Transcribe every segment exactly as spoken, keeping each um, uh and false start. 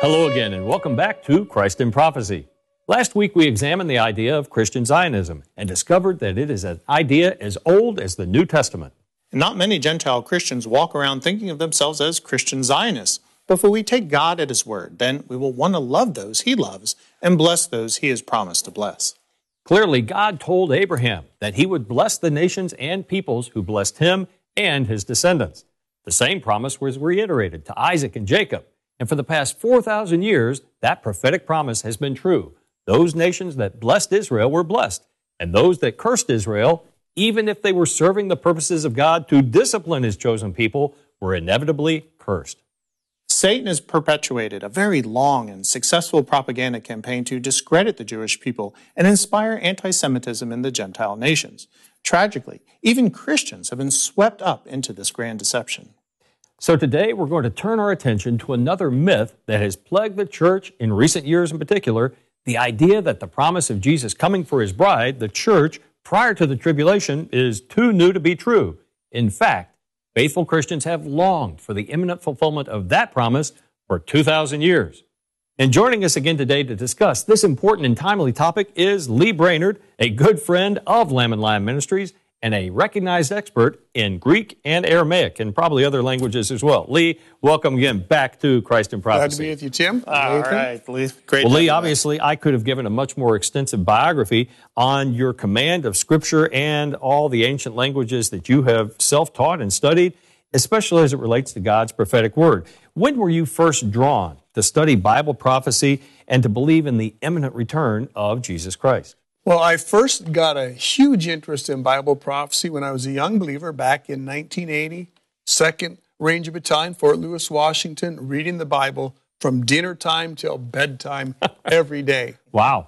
Hello again, and welcome back to Christ in Prophecy. Last week we examined the idea of Christian Zionism and discovered that it is an idea as old as the New Testament. Not many Gentile Christians walk around thinking of themselves as Christian Zionists. But if we take God at His word, then we will want to love those He loves and bless those He has promised to bless. Clearly, God told Abraham that He would bless the nations and peoples who blessed him and his descendants. The same promise was reiterated to Isaac and Jacob. And for the past four thousand years, that prophetic promise has been true. Those nations that blessed Israel were blessed, and those that cursed Israel, even if they were serving the purposes of God to discipline His chosen people, were inevitably cursed. Satan has perpetuated a very long and successful propaganda campaign to discredit the Jewish people and inspire anti-Semitism in the Gentile nations. Tragically, even Christians have been swept up into this grand deception. So today we're going to turn our attention to another myth that has plagued the church in recent years in particular, the idea that the promise of Jesus coming for His bride, the church, prior to the tribulation is too new to be true. In fact, faithful Christians have longed for the imminent fulfillment of that promise for two thousand years. And joining us again today to discuss this important and timely topic is Lee Brainerd, a good friend of Lamb and Lion Ministries and a recognized expert in Greek and Aramaic and probably other languages as well. Lee, welcome again back to Christ in Prophecy. Glad to be with you, Tim. All right, Lee. Great. Well, Lee, obviously, I could have given a much more extensive biography on your command of Scripture and all the ancient languages that you have self-taught and studied, especially as it relates to God's prophetic word. When were you first drawn to study Bible prophecy and to believe in the imminent return of Jesus Christ? Well, I first got a huge interest in Bible prophecy when I was a young believer back in nineteen eighty, second Ranger Battalion, Fort Lewis, Washington, reading the Bible from dinner time till bedtime every day. Wow.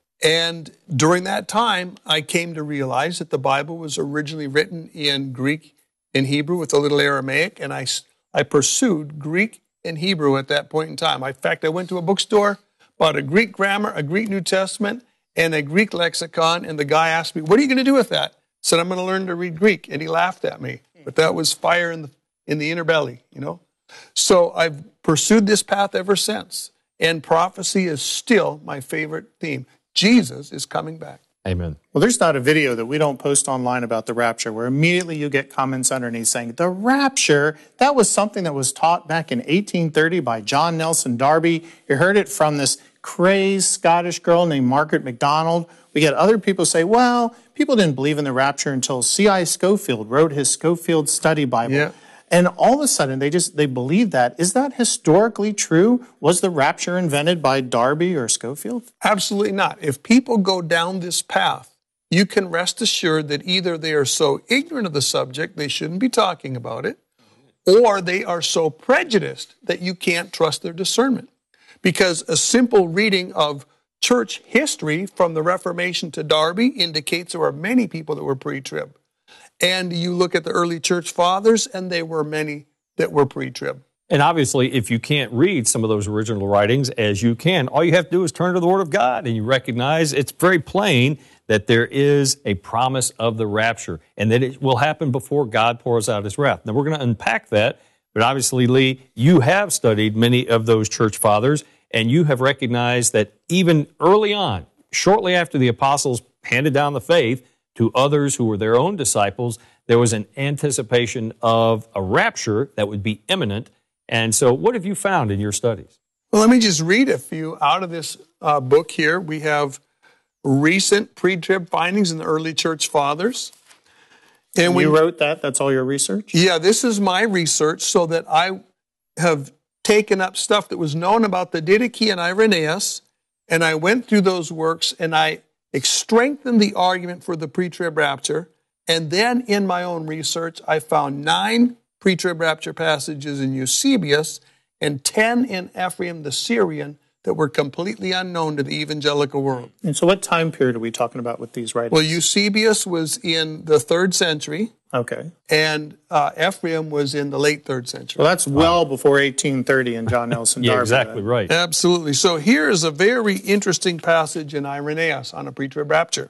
And during that time, I came to realize that the Bible was originally written in Greek and Hebrew with a little Aramaic, and I, I pursued Greek and Hebrew at that point in time. In fact, I went to a bookstore, bought a Greek grammar, a Greek New Testament, and a Greek lexicon, and the guy asked me, what are you going to do with that? I said, I'm going to learn to read Greek, and he laughed at me. But that was fire in the, in the inner belly, you know? So I've pursued this path ever since, and prophecy is still my favorite theme. Jesus is coming back. Amen. Well, there's not a video that we don't post online about the rapture where immediately you get comments underneath saying, the rapture, that was something that was taught back in eighteen thirty by John Nelson Darby. You heard it from this crazed Scottish girl named Margaret MacDonald. We get other people say, well, people didn't believe in the rapture until C I Scofield wrote his Scofield Study Bible. Yeah. And all of a sudden, they just, they believe that. Is that historically true? Was the rapture invented by Darby or Scofield? Absolutely not. If people go down this path, you can rest assured that either they are so ignorant of the subject they shouldn't be talking about it, or they are so prejudiced that you can't trust their discernment. Because a simple reading of church history from the Reformation to Darby indicates there were many people that were pre-trib. And you look at the early church fathers, and there were many that were pre-trib. And obviously, if you can't read some of those original writings as you can, all you have to do is turn to the Word of God, and you recognize it's very plain that there is a promise of the rapture, and that it will happen before God pours out His wrath. Now, we're going to unpack that, but obviously, Lee, you have studied many of those church fathers, and you have recognized that even early on, shortly after the apostles handed down the faith to others who were their own disciples, there was an anticipation of a rapture that would be imminent. And so what have you found in your studies? Well, let me just read a few out of this uh, book here. We have recent pre-trib findings in the early church fathers. And we, you wrote that? That's all your research? Yeah, this is my research, so that I have taken up stuff that was known about the Didache and Irenaeus, and I went through those works, and I strengthened the argument for the pre-trib rapture, and then in my own research, I found nine pre-trib rapture passages in Eusebius and ten in Ephraim the Syrian that were completely unknown to the evangelical world. And so what time period are we talking about with these writings? Well, Eusebius was in the third century. Okay. And uh, Ephraim was in the late third century. Well, that's well before eighteen thirty in John Nelson Darby. Yeah, exactly right. Absolutely. So here is a very interesting passage in Irenaeus on a pre-trib rapture.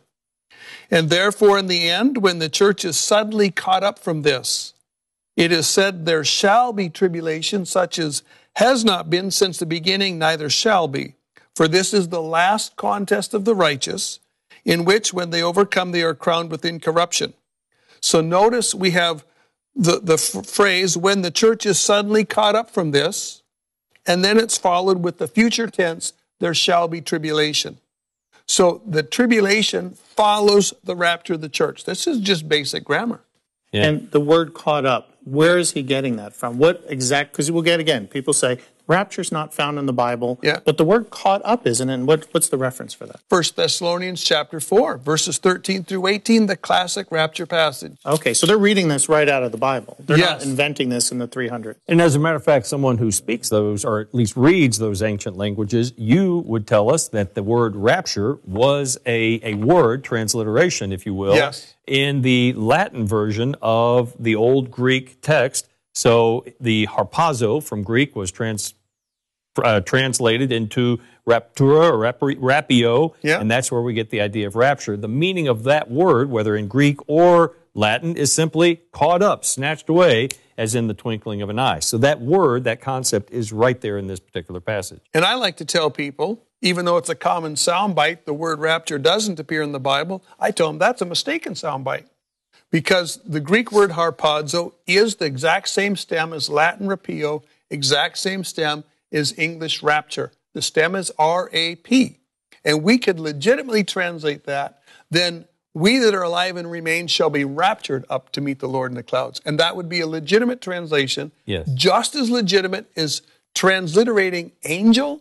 And therefore, in the end, when the church is suddenly caught up from this, it is said, there shall be tribulation such as has not been since the beginning, neither shall be. For this is the last contest of the righteous, in which, when they overcome, they are crowned with incorruption. So notice we have the, the f- phrase, when the church is suddenly caught up from this, and then it's followed with the future tense, there shall be tribulation. So the tribulation follows the rapture of the church. This is just basic grammar. Yeah. And the word caught up, where is he getting that from? What exact, because we'll get again, people say, rapture's not found in the Bible, yeah. but the word caught up isn't, and what, what's the reference for that? First Thessalonians chapter four, verses thirteen through eighteen, the classic rapture passage. Okay, so they're reading this right out of the Bible. They're yes. not inventing this in the three hundreds. And as a matter of fact, someone who speaks those, or at least reads those ancient languages, you would tell us that the word rapture was a, a word, transliteration, if you will, yes. in the Latin version of the old Greek text. So the harpazo from Greek was trans, uh, translated into raptura or rapi, rapio, yeah. and that's where we get the idea of rapture. The meaning of that word, whether in Greek or Latin, is simply caught up, snatched away, as in the twinkling of an eye. So that word, that concept, is right there in this particular passage. And I like to tell people, even though it's a common soundbite, the word rapture doesn't appear in the Bible, I tell them that's a mistaken soundbite. Because the Greek word harpazo is the exact same stem as Latin rapio, exact same stem as English rapture. The stem is R A P. And we could legitimately translate that, then we that are alive and remain shall be raptured up to meet the Lord in the clouds. And that would be a legitimate translation, yes. just as legitimate as transliterating angel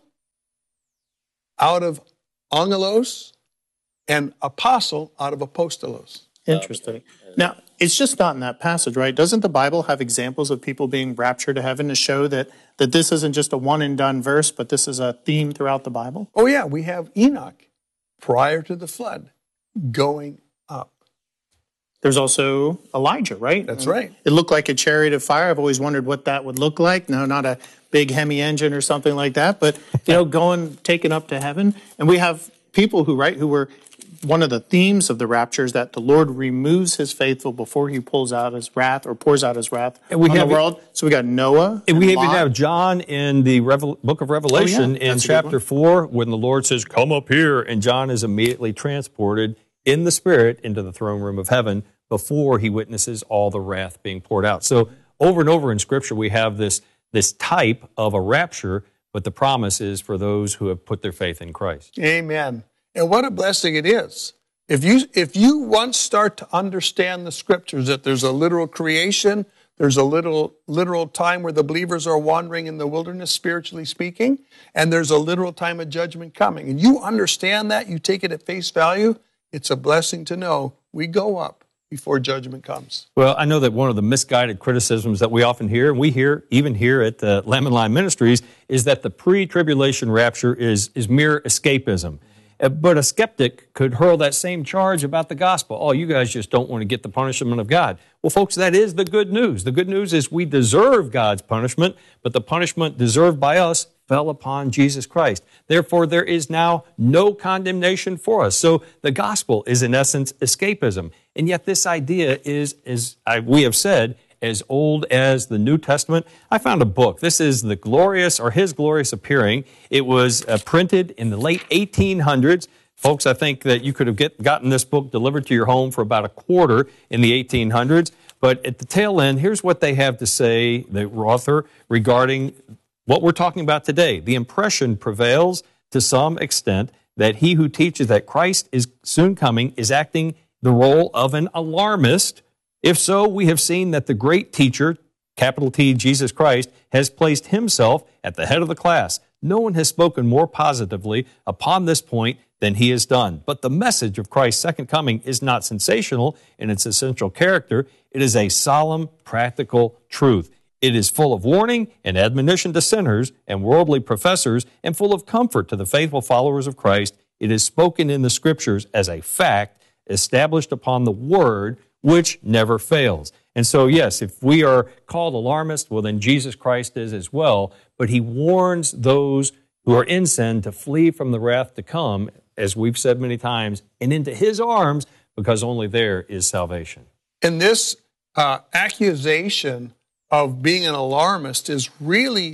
out of angelos and apostle out of apostolos. Interesting. Now, it's just not in that passage, right? Doesn't the Bible have examples of people being raptured to heaven to show that, that this isn't just a one-and-done verse, but this is a theme throughout the Bible? Oh, yeah. We have Enoch prior to the flood going up. There's also Elijah, right? That's right. It looked like a chariot of fire. I've always wondered what that would look like. No, not a big Hemi engine or something like that, but, you know, going, taken up to heaven. And we have people who, right, who were... One of the themes of the rapture is that the Lord removes his faithful before he pulls out his wrath or pours out his wrath and we on have the world. So we got Noah. And we and even Lot. have John in the Revel- book of Revelation oh, yeah. in chapter four when the Lord says, come up here, and John is immediately transported in the Spirit into the throne room of heaven before he witnesses all the wrath being poured out. So over and over in Scripture we have this, this type of a rapture, but the promise is for those who have put their faith in Christ. Amen. And what a blessing it is. If you if you once start to understand the Scriptures, that there's a literal creation, there's a little literal time where the believers are wandering in the wilderness, spiritually speaking, and there's a literal time of judgment coming, and you understand that, you take it at face value, it's a blessing to know we go up before judgment comes. Well, I know that one of the misguided criticisms that we often hear, and we hear even here at uh, Lamb and Lion Ministries, is that the pre-tribulation rapture is, is mere escapism. But a skeptic could hurl that same charge about the gospel. Oh, you guys just don't want to get the punishment of God. Well, folks, that is the good news. The good news is we deserve God's punishment, but the punishment deserved by us fell upon Jesus Christ. Therefore, there is now no condemnation for us. So the gospel is, in essence, escapism. And yet this idea is, as I, we have said, as old as the New Testament. I found a book. This is The Glorious, or His Glorious Appearing. It was uh, printed in the late eighteen hundreds. Folks, I think that you could have get, gotten this book delivered to your home for about a quarter in the eighteen hundreds. But at the tail end, here's what they have to say, the author, regarding what we're talking about today. The impression prevails to some extent that he who teaches that Christ is soon coming is acting the role of an alarmist. If so, we have seen that the great teacher, capital T, Jesus Christ, has placed himself at the head of the class. No one has spoken more positively upon this point than he has done. But the message of Christ's second coming is not sensational in its essential character. It is a solemn, practical truth. It is full of warning and admonition to sinners and worldly professors, and full of comfort to the faithful followers of Christ. It is spoken in the Scriptures as a fact, established upon the Word, which never fails. And so, yes, if we are called alarmists, well, then Jesus Christ is as well. But he warns those who are in sin to flee from the wrath to come, as we've said many times, and into his arms, because only there is salvation. And this uh, accusation of being an alarmist is really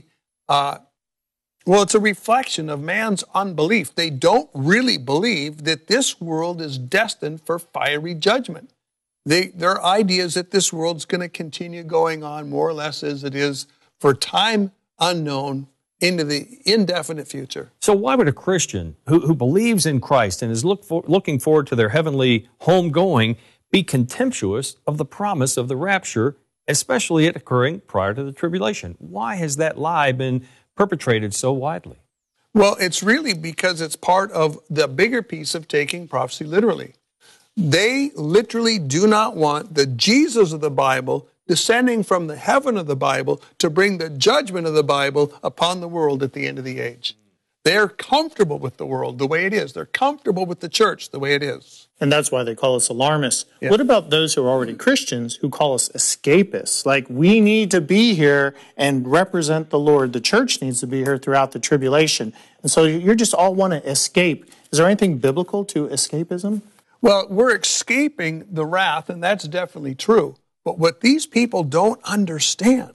Uh, well, it's a reflection of man's unbelief. They don't really believe that this world is destined for fiery judgment. They, their idea is that this world's going to continue going on more or less as it is for time unknown into the indefinite future. So why would a Christian who, who believes in Christ and is look for, looking forward to their heavenly home going be contemptuous of the promise of the rapture, especially it occurring prior to the tribulation? Why has that lie been perpetrated so widely? Well, it's really because it's part of the bigger piece of taking prophecy literally. They literally do not want the Jesus of the Bible descending from the heaven of the Bible to bring the judgment of the Bible upon the world at the end of the age. They're comfortable with the world the way it is. They're comfortable with the church the way it is. And that's why they call us alarmists. Yeah. What about those who are already Christians who call us escapists? Like, we need to be here and represent the Lord. The church needs to be here throughout the tribulation. And so you're just all want to escape. Is there anything biblical to escapism? Well, we're escaping the wrath, and that's definitely true. But what these people don't understand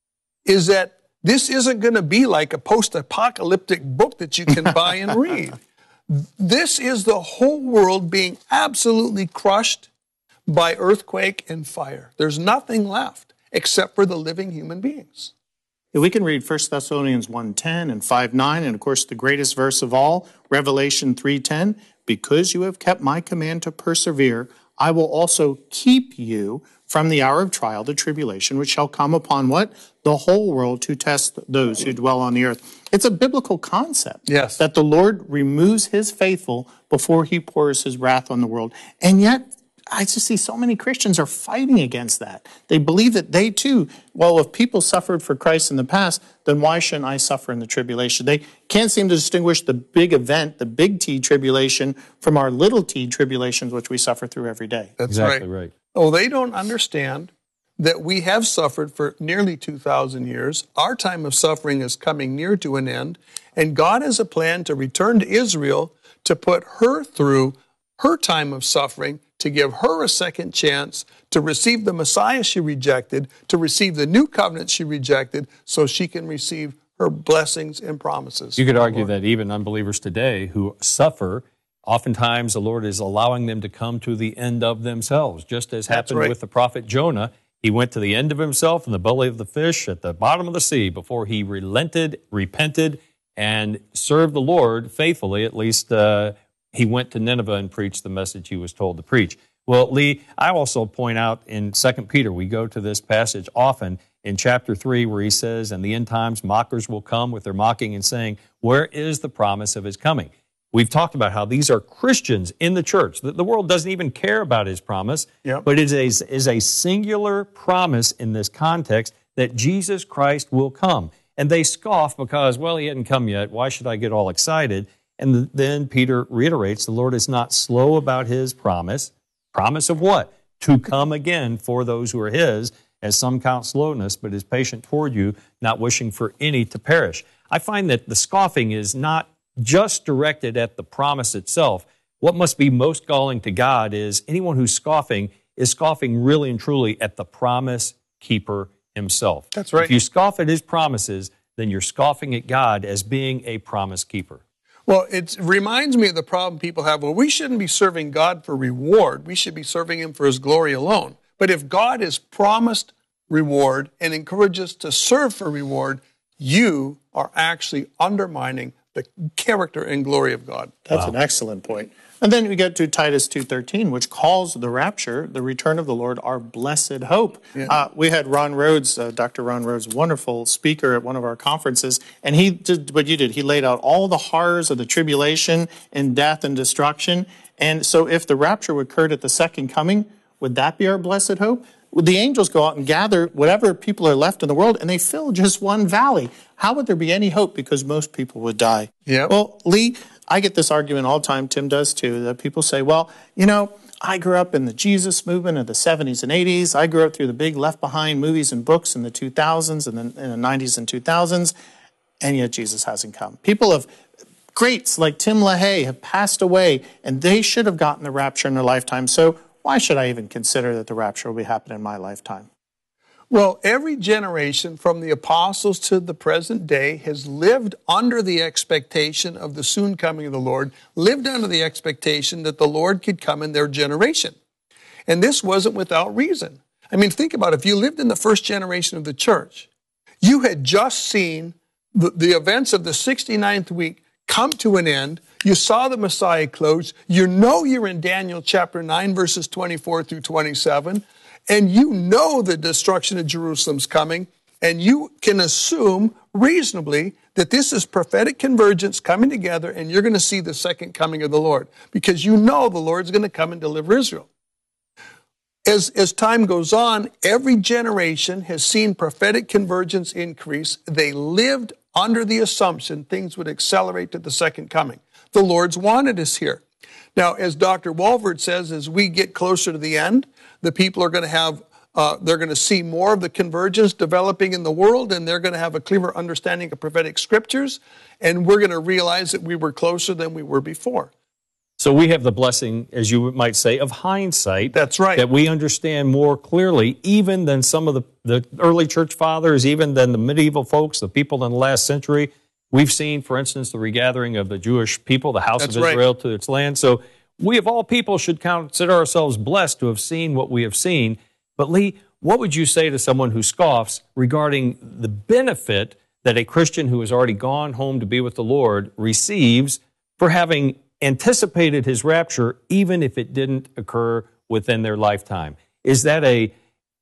is that this isn't going to be like a post-apocalyptic book that you can buy and read. This is the whole world being absolutely crushed by earthquake and fire. There's nothing left except for the living human beings. We can read First Thessalonians one ten and five nine, and of course the greatest verse of all, Revelation three ten. Because you have kept my command to persevere, I will also keep you from the hour of trial, the tribulation, which shall come upon what? The whole world to test those who dwell on the earth. It's a biblical concept. Yes. That the Lord removes his faithful before he pours his wrath on the world. And yet, I just see so many Christians are fighting against that. They believe that they too, well, if people suffered for Christ in the past, then why shouldn't I suffer in the tribulation? They can't seem to distinguish the big event, the big T tribulation, from our little t tribulations, which we suffer through every day. That's Exactly right. right. Oh, they don't understand that we have suffered for nearly two thousand years. Our time of suffering is coming near to an end, and God has a plan to return to Israel to put her through her time of suffering, to give her a second chance to receive the Messiah she rejected, to receive the new covenant she rejected, so she can receive her blessings and promises. You could argue that even unbelievers today who suffer, oftentimes the Lord is allowing them to come to the end of themselves, just as happened right. with the prophet Jonah. He went to the end of himself in the belly of the fish at the bottom of the sea before he relented, repented, and served the Lord faithfully. At least uh, he went to Nineveh and preached the message he was told to preach. Well, Lee, I also point out in Second Peter, we go to this passage often in chapter three where he says, "In the end times mockers will come with their mocking and saying, 'Where is the promise of his coming?'" We've talked about how these are Christians in the church. The, the world doesn't even care about his promise, Yep. but it is, is a singular promise in this context that Jesus Christ will come. And they scoff because, well, he hadn't come yet. Why should I get all excited? And then Peter reiterates, the Lord is not slow about his promise. Promise of what? To come again for those who are his, as some count slowness, but is patient toward you, not wishing for any to perish. I find that the scoffing is not just directed at the promise itself. What must be most galling to God is anyone who's scoffing is scoffing really and truly at the promise keeper himself. That's right. If you scoff at his promises, then you're scoffing at God as being a promise keeper. Well, it reminds me of the problem people have. Well, we shouldn't be serving God for reward. We should be serving him for his glory alone. But if God has promised reward and encourages us to serve for reward, you are actually undermining the character and glory of God. That's wow. an excellent point. And then we get to Titus two thirteen, which calls the rapture, the return of the Lord, our blessed hope. Yeah. Uh, we had Ron Rhodes, uh, Doctor Ron Rhodes, wonderful speaker at one of our conferences, and he did what you did. He laid out all the horrors of the tribulation and death and destruction. And so if the rapture occurred at the second coming, would that be our blessed hope? Would the angels go out and gather whatever people are left in the world, and they fill just one valley? How would there be any hope? Because most people would die. Yeah. Well, Lee, I get this argument all the time. Tim does too. That people say, "Well, you know, I grew up in the Jesus movement of the seventies and eighties. I grew up through the big Left Behind movies and books in the two thousands and then in the nineties and two thousands, and yet Jesus hasn't come." People of greats like Tim LaHaye have passed away, and they should have gotten the rapture in their lifetime. So why should I even consider that the rapture will be happening in my lifetime? Well, every generation from the apostles to the present day has lived under the expectation of the soon coming of the Lord, lived under the expectation that the Lord could come in their generation. And this wasn't without reason. I mean, think about it. If you lived in the first generation of the church, you had just seen the, the events of the sixty-ninth week come to an end. You saw the Messiah close. You know you're in Daniel chapter nine, verses twenty-four through twenty-seven. And you know the destruction of Jerusalem's coming. And you can assume reasonably that this is prophetic convergence coming together, and you're going to see the second coming of the Lord. Because you know the Lord's going to come and deliver Israel. As, as time goes on, every generation has seen prophetic convergence increase. They lived under the assumption things would accelerate to the second coming. The Lord's wanted us here. Now, as Doctor Walvoord says, as we get closer to the end, the people are going to have, uh, they're going to see more of the convergence developing in the world, and they're going to have a clearer understanding of prophetic scriptures, and we're going to realize that we were closer than we were before. So we have the blessing, as you might say, of hindsight. That's right. That we understand more clearly, even than some of the, the early church fathers, even than the medieval folks, the people in the last century. We've seen, for instance, the regathering of the Jewish people, the house That's of right. Israel to its land. So we of all people should consider ourselves blessed to have seen what we have seen. But Lee, what would you say to someone who scoffs regarding the benefit that a Christian who has already gone home to be with the Lord receives for having anticipated his rapture, even if it didn't occur within their lifetime? Is that a,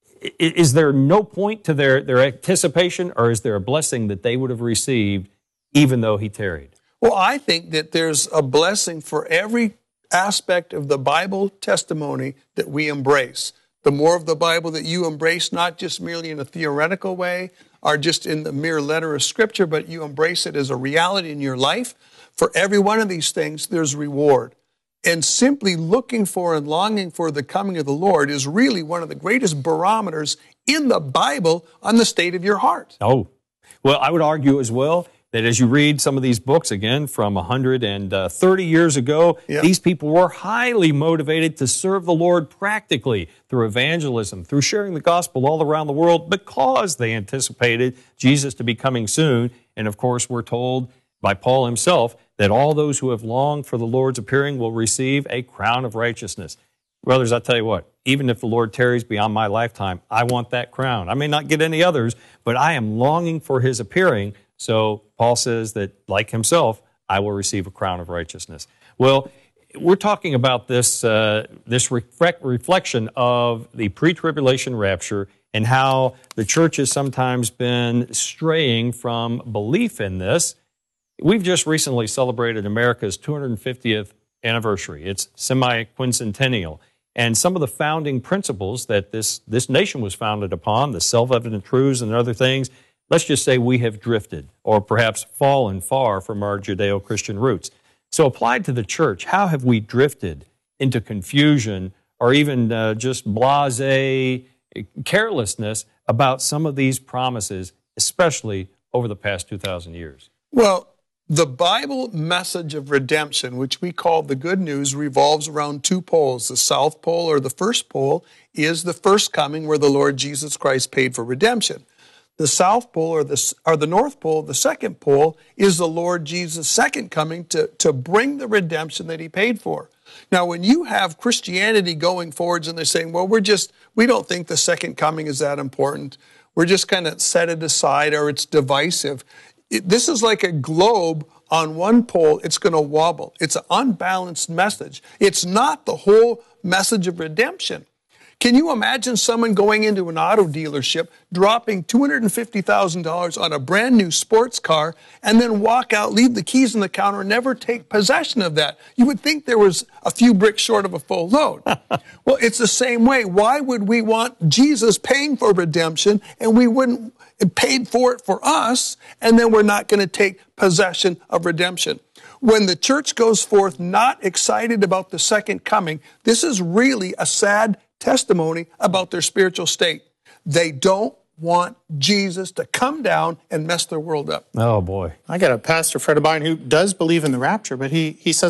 is there no point to their, their anticipation, or is there a blessing that they would have received even though he tarried? Well, I think that there's a blessing for every aspect of the Bible testimony that we embrace. The more of the Bible that you embrace, not just merely in a theoretical way or just in the mere letter of Scripture, but you embrace it as a reality in your life, for every one of these things, there's reward. And simply looking for and longing for the coming of the Lord is really one of the greatest barometers in the Bible on the state of your heart. Oh, well, I would argue as well that as you read some of these books, again, from one hundred thirty years ago, yeah. these people were highly motivated to serve the Lord practically through evangelism, through sharing the gospel all around the world, because they anticipated Jesus to be coming soon. And of course, we're told by Paul himself that all those who have longed for the Lord's appearing will receive a crown of righteousness. Brothers, I tell you what, even if the Lord tarries beyond my lifetime, I want that crown. I may not get any others, but I am longing for his appearing. So Paul says that, like himself, I will receive a crown of righteousness. Well, we're talking about this, uh, this reflect, reflection of the pre-tribulation rapture and how the church has sometimes been straying from belief in this. We've just recently celebrated America's two hundred fiftieth anniversary. It's semi-quincentennial. And some of the founding principles that this, this nation was founded upon, the self-evident truths and other things, let's just say we have drifted or perhaps fallen far from our Judeo-Christian roots. So applied to the church, how have we drifted into confusion or even uh, just blasé carelessness about some of these promises, especially over the past two thousand years? Well, the Bible message of redemption, which we call the good news, revolves around two poles. The South Pole, or the first pole, is the first coming where the Lord Jesus Christ paid for redemption. The South Pole, or the, or the North Pole, the second pole, is the Lord Jesus' second coming to, to bring the redemption that he paid for. Now, when you have Christianity going forwards and they're saying, well, we're just, we don't think the second coming is that important. We're just kind of set it aside, or it's divisive. It, this is like a globe on one pole. It's going to wobble. It's an unbalanced message. It's not the whole message of redemption. Can you imagine someone going into an auto dealership, dropping two hundred fifty thousand dollars on a brand new sports car, and then walk out, leave the keys on the counter, and never take possession of that? You would think there was a few bricks short of a full load. Well, it's the same way. Why would we want Jesus paying for redemption, and we wouldn't paid for it for us, and then we're not going to take possession of redemption? When the church goes forth not excited about the second coming, this is really a sad testimony about their spiritual state. They don't want Jesus to come down and mess their world up. Oh, boy. I got a pastor friend of mine who does believe in the rapture, but he, he says, well,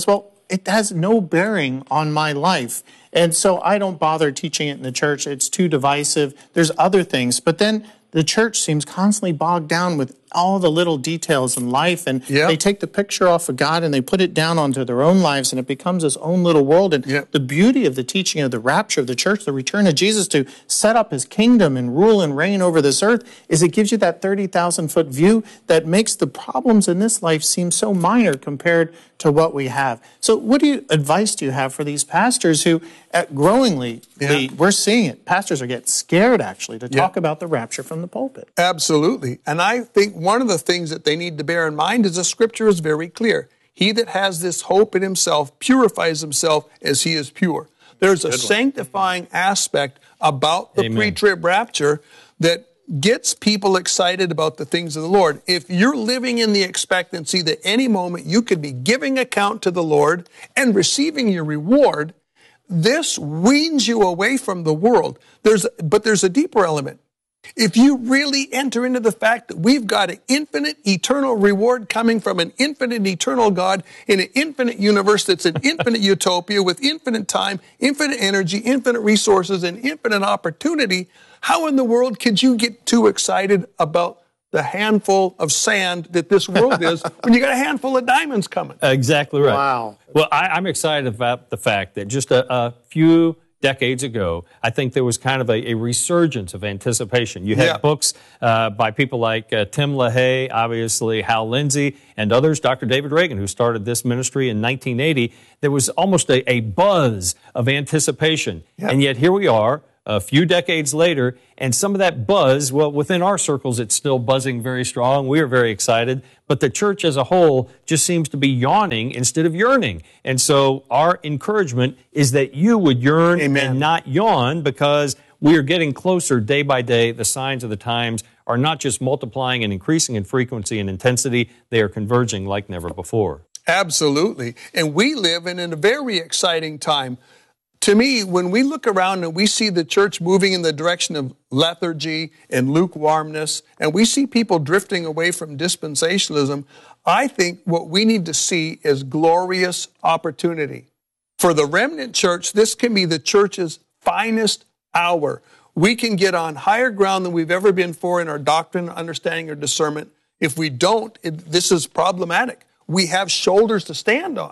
it has no bearing on my life. And so I don't bother teaching it in the church. It's too divisive. There's other things. But then the church seems constantly bogged down with all the little details in life, and yep. they take the picture off of God and they put it down onto their own lives, and it becomes its own little world. And yep. the beauty of the teaching of the rapture of the church, the return of Jesus to set up his kingdom and rule and reign over this earth, is it gives you that thirty thousand foot view that makes the problems in this life seem so minor compared to what we have. So what do you, advice do you have for these pastors who, at growingly, yeah. the, we're seeing it, pastors are getting scared actually to yeah. talk about the rapture from the pulpit? Absolutely. And I think one of the things that they need to bear in mind is the scripture is very clear. He that has this hope in himself purifies himself as he is pure. There's a sanctifying aspect about the Amen. pre-trib rapture that gets people excited about the things of the Lord. If you're living in the expectancy that any moment you could be giving account to the Lord and receiving your reward, this weans you away from the world. There's, but there's a deeper element. If you really enter into the fact that we've got an infinite, eternal reward coming from an infinite, eternal God in an infinite universe that's an infinite utopia with infinite time, infinite energy, infinite resources, and infinite opportunity, how in the world could you get too excited about the handful of sand that this world is when you got a handful of diamonds coming? Exactly right. Wow. Well, I, I'm excited about the fact that just a, a few decades ago, I think there was kind of a, a resurgence of anticipation. You had yeah. books uh, by people like uh, Tim LaHaye, obviously Hal Lindsey, and others, Doctor David Reagan, who started this ministry in nineteen eighty. There was almost a, a buzz of anticipation. Yeah. And yet here we are, a few decades later, and some of that buzz, well, within our circles, it's still buzzing very strong. We are very excited, but the church as a whole just seems to be yawning instead of yearning. And so our encouragement is that you would yearn Amen. and not yawn, because we are getting closer day by day. The signs of the times are not just multiplying and increasing in frequency and intensity, they are converging like never before. Absolutely. And we live in a very exciting time. To me, when we look around and we see the church moving in the direction of lethargy and lukewarmness, and we see people drifting away from dispensationalism, I think what we need to see is glorious opportunity. For the remnant church, this can be the church's finest hour. We can get on higher ground than we've ever been for in our doctrine, understanding, or discernment. If we don't, it, this is problematic. We have shoulders to stand on.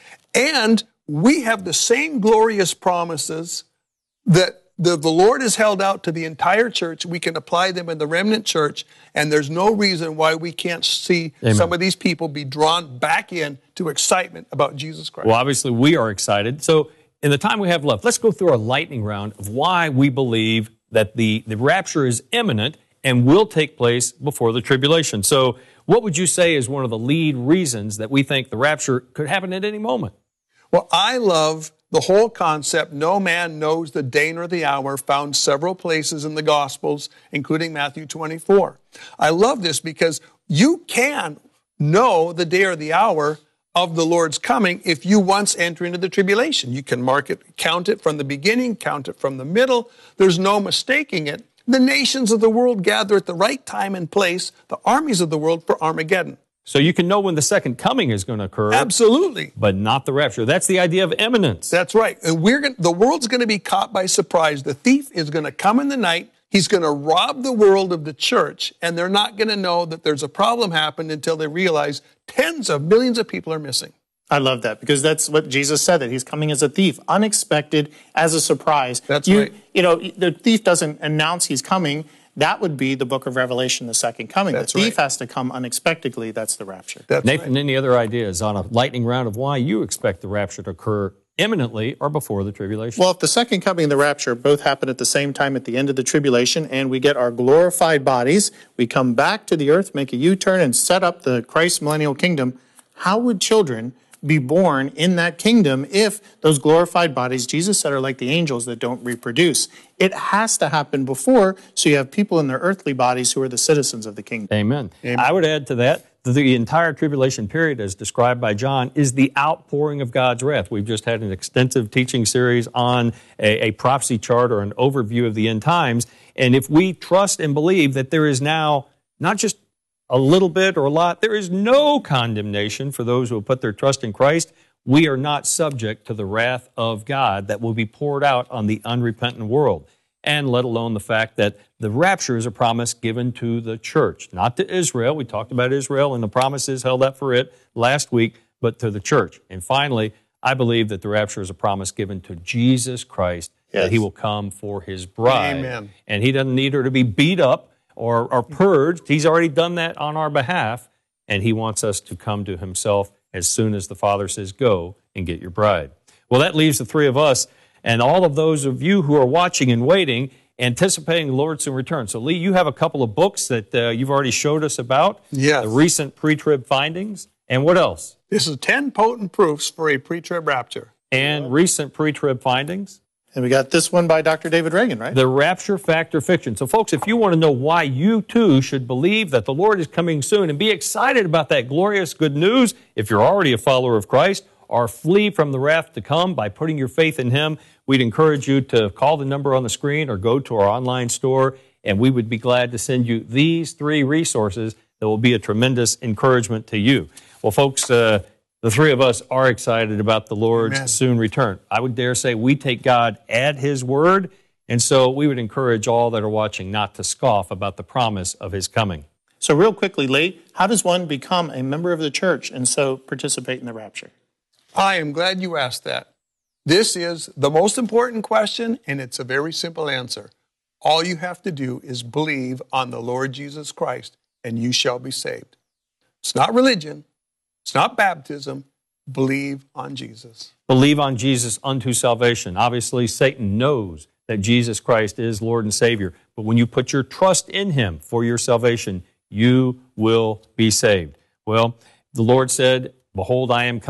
And we have the same glorious promises that the, the Lord has held out to the entire church. We can apply them in the remnant church, and there's no reason why we can't see Amen. some of these people be drawn back in to excitement about Jesus Christ. Well, obviously, we are excited. So in the time we have left, let's go through our lightning round of why we believe that the, the rapture is imminent and will take place before the tribulation. So what would you say is one of the lead reasons that we think the rapture could happen at any moment? Well, I love the whole concept, no man knows the day nor the hour, found several places in the Gospels, including Matthew twenty-four. I love this because you can know the day or the hour of the Lord's coming if you once enter into the tribulation. You can mark it, count it from the beginning, count it from the middle. There's no mistaking it. The nations of the world gather at the right time and place, the armies of the world for Armageddon. So you can know when the second coming is going to occur. Absolutely. But not the rapture. That's the idea of imminence. That's right. And we're going, the world's going to be caught by surprise. The thief is going to come in the night. He's going to rob the world of the church, and they're not going to know that there's a problem happened until they realize tens of millions of people are missing. I love that, because that's what Jesus said, that he's coming as a thief, unexpected, as a surprise. That's you, right. You know, the thief doesn't announce he's coming. That would be the book of Revelation, the second coming. That's the thief right. has to come unexpectedly. That's the rapture. That's Nathan, right. any other ideas on a lightning round of why you expect the rapture to occur imminently or before the tribulation? Well, if the second coming and the rapture both happen at the same time at the end of the tribulation, and we get our glorified bodies, we come back to the earth, make a U-turn, and set up the Christ millennial kingdom, how would children be born in that kingdom if those glorified bodies, Jesus said, are like the angels that don't reproduce? It has to happen before, so you have people in their earthly bodies who are the citizens of the kingdom. Amen. Amen. I would add to that, the entire tribulation period, as described by John, is the outpouring of God's wrath. We've just had an extensive teaching series on a, a prophecy chart or an overview of the end times. And if we trust and believe that there is now not just a little bit or a lot, there is no condemnation for those who have put their trust in Christ, we are not subject to the wrath of God that will be poured out on the unrepentant world. And let alone the fact that the rapture is a promise given to the church, not to Israel. We talked about Israel and the promises held up for it last week, but to the church. And finally, I believe that the rapture is a promise given to Jesus Christ, yes, that he will come for his bride. Amen. And he doesn't need her to be beat up or, or purged. He's already done that on our behalf, and he wants us to come to himself as soon as the Father says, go and get your bride. Well, that leaves the three of us and all of those of you who are watching and waiting, anticipating the Lord soon return. So, Lee, you have a couple of books that uh, you've already showed us about. Yes. The recent pre-trib findings. And what else? This is ten potent proofs for a pre-trib rapture. And recent pre-trib findings. And we got this one by Doctor David Reagan, right? The Rapture Factor Fiction. So, folks, if you want to know why you, too, should believe that the Lord is coming soon and be excited about that glorious good news, if you're already a follower of Christ, or flee from the wrath to come by putting your faith in him, we'd encourage you to call the number on the screen or go to our online store, and we would be glad to send you these three resources that will be a tremendous encouragement to you. Well, folks, uh, the three of us are excited about the Lord's Amen. soon return. I would dare say we take God at his word, and so we would encourage all that are watching not to scoff about the promise of his coming. So real quickly, Lee, how does one become a member of the church and so participate in the rapture? I am glad you asked that. This is the most important question, and it's a very simple answer. All you have to do is believe on the Lord Jesus Christ, and you shall be saved. It's not religion. It's not baptism. Believe on Jesus. Believe on Jesus unto salvation. Obviously, Satan knows that Jesus Christ is Lord and Savior, but when you put your trust in him for your salvation, you will be saved. Well, the Lord said, behold, I am coming.